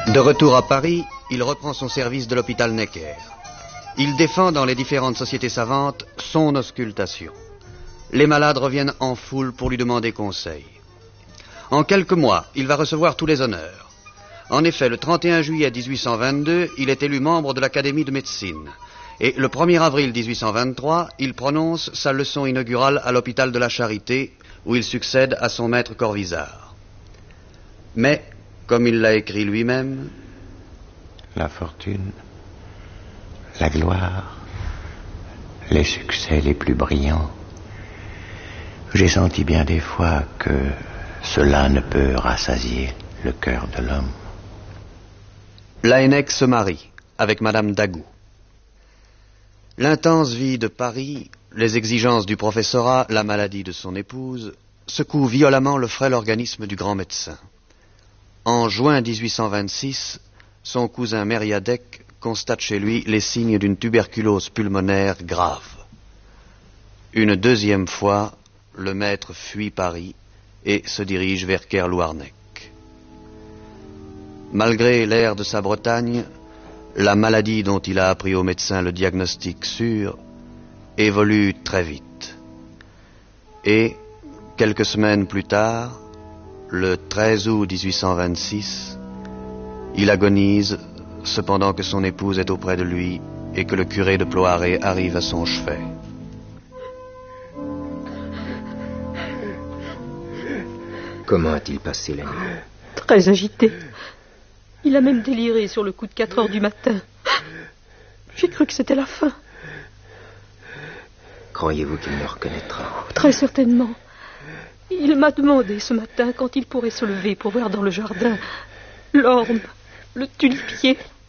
De retour à Paris, il reprend son service de l'hôpital Necker. Il défend dans les différentes sociétés savantes son auscultation. Les malades reviennent en foule pour lui demander conseil. En quelques mois, il va recevoir tous les honneurs. En effet, le 31 juillet 1822, il est élu membre de l'Académie de médecine. Et le 1er avril 1823, il prononce sa leçon inaugurale à l'hôpital de la Charité, où il succède à son maître Corvisart. Mais, comme il l'a écrit lui-même, la fortune, la gloire, les succès les plus brillants, j'ai senti bien des fois que cela ne peut rassasier le cœur de l'homme. Laennec se marie avec Madame Dagout. L'intense vie de Paris, les exigences du professorat, la maladie de son épouse, secouent violemment le frêle organisme du grand médecin. En juin 1826, son cousin Mériadec constate chez lui les signes d'une tuberculose pulmonaire grave. Une deuxième fois, le maître fuit Paris et se dirige vers Kerlouarnec. Malgré l'air de sa Bretagne, la maladie dont il a appris au médecin le diagnostic sûr évolue très vite. Et, quelques semaines plus tard, le 13 août 1826, il agonise, cependant que son épouse est auprès de lui et que le curé de Ploaré arrive à son chevet. Comment a-t-il passé la nuit? Très agité. Il a même déliré sur le coup de 4 heures du matin. J'ai cru que c'était la fin. Croyez-vous qu'il me reconnaîtra? Très certainement. Il m'a demandé ce matin quand il pourrait se lever pour voir dans le jardin l'orme, le tulipier,